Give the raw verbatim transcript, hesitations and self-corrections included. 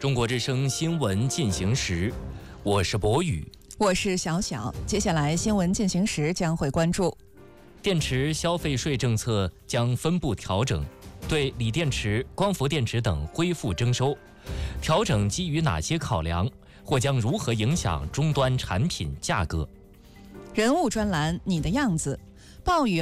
中国之声新闻进行时，我是博宇， 我是小小。接下来新闻进行时将会关注： 电池消费税政策将分步调整，对锂电池、光伏电池等恢复征收。调整基于哪些考量，或将如何影响终端产品价格？ 人物专栏，你的样子。暴雨